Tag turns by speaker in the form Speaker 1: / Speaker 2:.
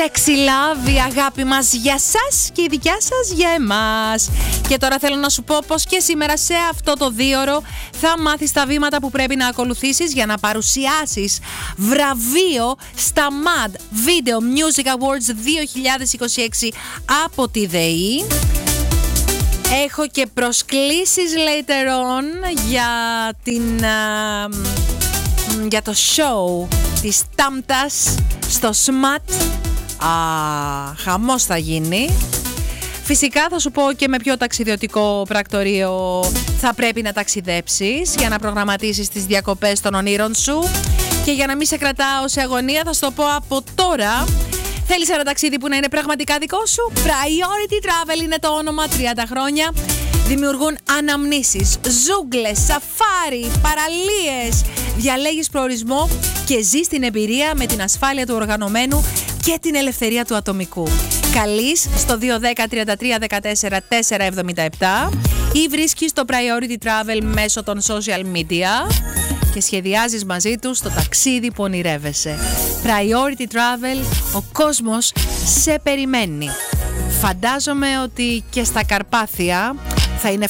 Speaker 1: Sexy love, η αγάπη μας για σας και η δικιά σας για εμάς. Και τώρα θέλω να σου πω πως και σήμερα σε αυτό το δίωρο θα μάθεις τα βήματα που πρέπει να ακολουθήσεις για να παρουσιάσεις βραβείο στα MAD Video Music Awards 2026 από τη ΔΕΗ. Έχω και προσκλήσεις later on για το show της Τάμτας στο SMAT. Χαμός θα γίνει. Φυσικά θα σου πω και με ποιο ταξιδιωτικό πρακτορείο θα πρέπει να ταξιδέψεις για να προγραμματίσεις τις διακοπές των ονείρων σου. Και για να μην σε κρατάω σε αγωνία θα σου το πω από τώρα. Θέλεις ένα ταξίδι που να είναι πραγματικά δικό σου? Priority Travel είναι το όνομα. 30 χρόνια δημιουργούν αναμνήσεις, ζούγκλες, σαφάρι, παραλίες. Διαλέγεις προορισμό και ζεις την εμπειρία με την ασφάλεια του οργανωμένου και την ελευθερία του ατομικού. Καλείς στο 210 33 14 477 ή βρίσκεις το Priority Travel μέσω των social media και σχεδιάζεις μαζί τους το ταξίδι που ονειρεύεσαι. Priority Travel, ο κόσμος σε περιμένει. Φαντάζομαι ότι και στα Καρπάθια θα είναι